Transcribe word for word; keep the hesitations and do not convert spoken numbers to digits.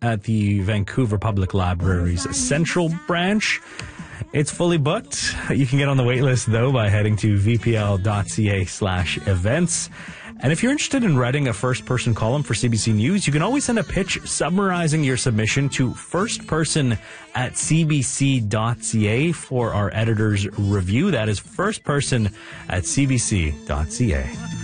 at the Vancouver Public Library's Central Branch. It's fully booked. You can get on the wait list, though, by heading to vpl.ca slash events. And if you're interested in writing a first-person column for C B C News, you can always send a pitch summarizing your submission to firstperson at cbc.ca for our editor's review. That is firstperson at cbc.ca.